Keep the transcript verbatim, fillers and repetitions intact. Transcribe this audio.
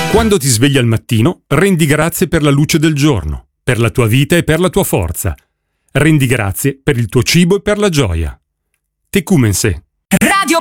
Quando ti svegli al mattino, rendi grazie per la luce del giorno, per la tua vita e per la tua forza. Rendi grazie per il tuo cibo e per la gioia. Tecumense. Radio